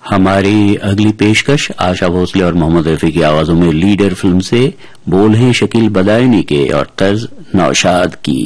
हमारी अगली पेशकश आशा भोसले और मोहम्मद रफी की आवाजों में लीडर फिल्म से बोल हैं शकील बदायूनी के और तर्ज नौशाद की।